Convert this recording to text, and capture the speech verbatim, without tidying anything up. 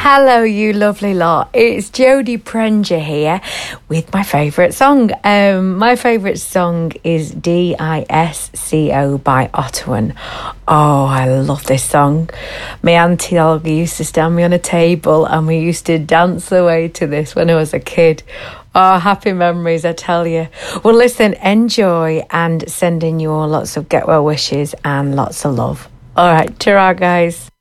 Hello, you lovely lot. It's Jodie Prenger here with my favourite song. Um, my favourite song is D I S C O by Ottawan. Oh, I love this song. My auntie Olga used to stand me on a table and we used to dance away to this when I was a kid. Oh, happy memories, I tell you. Well, listen, enjoy and sending you all lots of get well wishes and lots of love. All right, ta-ra, guys.